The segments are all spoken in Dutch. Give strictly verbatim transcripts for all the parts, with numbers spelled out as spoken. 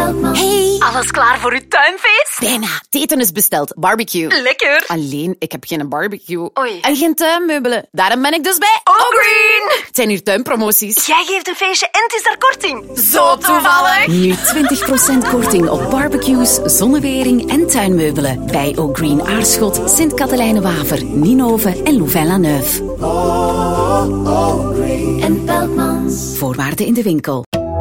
Hey! Alles klaar voor uw tuinfeest? Bijna. Het eten is besteld. Barbecue. Lekker. Alleen, ik heb geen barbecue. Oei. En geen tuinmeubelen. Daarom ben ik dus bij O'Green. Het zijn hier tuinpromoties. Jij geeft een feestje en het is daar korting. Zo toevallig. Nu twintig procent korting op barbecues, zonnewering en tuinmeubelen. Bij O'Green Aarschot, Sint-Katelijne-Waver, Ninove en Louvain-la-Neuve. En Peltmans. Voorwaarden in de winkel.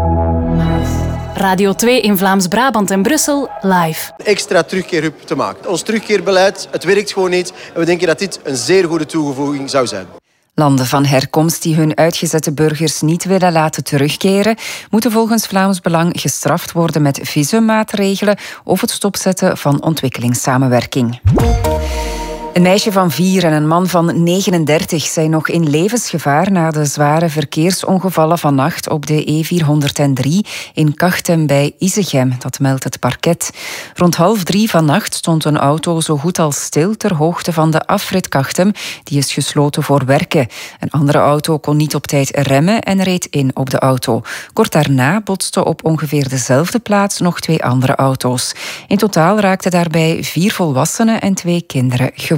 Radio twee in Vlaams-Brabant en Brussel, live. Extra terugkeerhub te maken. Ons terugkeerbeleid, het werkt gewoon niet. En we denken dat dit een zeer goede toevoeging zou zijn. Landen van herkomst die hun uitgezette burgers niet willen laten terugkeren, moeten volgens Vlaams Belang gestraft worden met visummaatregelen of het stopzetten van ontwikkelingssamenwerking. Een meisje van vier en een man van negenendertig zijn nog in levensgevaar na de zware verkeersongevallen vannacht op de E vierhonderddrie in Kachtem bij Isegem. Dat meldt het parket. Rond half drie vannacht stond een auto zo goed als stil ter hoogte van de afrit Kachtem. Die is gesloten voor werken. Een andere auto kon niet op tijd remmen en reed in op de auto. Kort daarna botsten op ongeveer dezelfde plaats nog twee andere auto's. In totaal raakten daarbij vier volwassenen en twee kinderen gewond.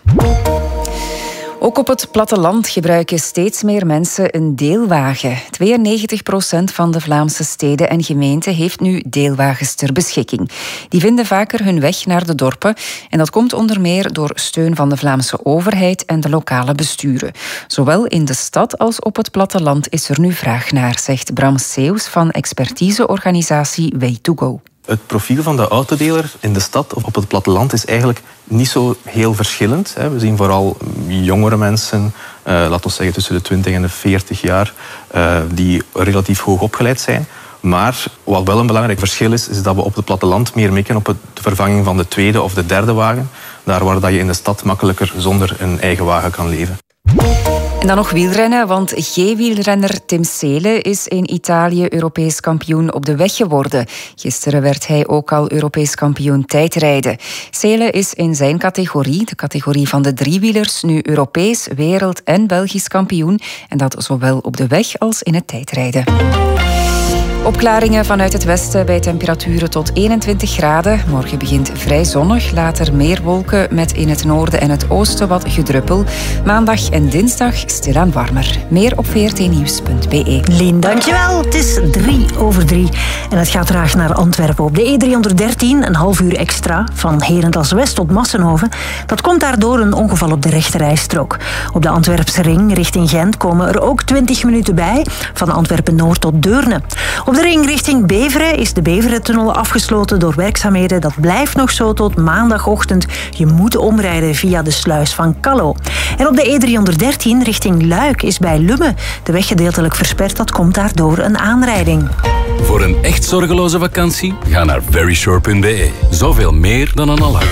Ook op het platteland gebruiken steeds meer mensen een deelwagen. tweeënnegentig procent van de Vlaamse steden en gemeenten heeft nu deelwagens ter beschikking. Die vinden vaker hun weg naar de dorpen en dat komt onder meer door steun van de Vlaamse overheid en de lokale besturen. Zowel in de stad als op het platteland is er nu vraag naar, zegt Bram Seeuws van expertiseorganisatie Way to Go. Het profiel van de autodeler in de stad of op het platteland is eigenlijk niet zo heel verschillend. We zien vooral jongere mensen, eh, laten we zeggen tussen de twintig en de veertig jaar, eh, die relatief hoog opgeleid zijn. Maar wat wel een belangrijk verschil is, is dat we op het platteland meer mikken op de vervanging van de tweede of de derde wagen. Daar waar dat je in de stad makkelijker zonder een eigen wagen kan leven. En dan nog wielrennen, want G-wielrenner Tim Seelen is in Italië Europees kampioen op de weg geworden. Gisteren werd hij ook al Europees kampioen tijdrijden. Seelen is in zijn categorie, de categorie van de driewielers, nu Europees, wereld- en Belgisch kampioen. En dat zowel op de weg als in het tijdrijden. Opklaringen vanuit het westen bij temperaturen tot eenentwintig graden. Morgen begint vrij zonnig, later meer wolken met in het noorden en het oosten wat gedruppel. Maandag en dinsdag stilaan warmer. Meer op v r t nieuws punt b e. Lien, dankjewel. Het is drie over drie. En het gaat traag naar Antwerpen. Op de E driehonderddertien een half uur extra, van Herentals West tot Massenhoven. Dat komt daardoor een ongeval op de rechterrijstrook. Op de Antwerpse ring richting Gent komen er ook twintig minuten bij, van Antwerpen-Noord tot Deurne. Op de ring richting Beveren is de Beverentunnel afgesloten door werkzaamheden. Dat blijft nog zo tot maandagochtend. Je moet omrijden via de sluis van Callo. En op de E driehonderddertien richting Luik is bij Lummen de weg gedeeltelijk versperd. Dat komt daardoor een aanrijding. Voor een echt zorgeloze vakantie, ga naar veryshore punt b e. Zoveel meer dan een alarm.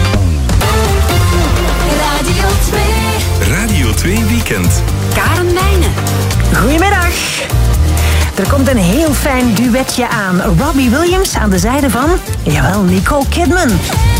Radio twee. Radio twee Weekend. Karen Wijnen. Goedemiddag. Er komt een heel fijn duetje aan. Robbie Williams aan de zijde van, jawel, Nicole Kidman.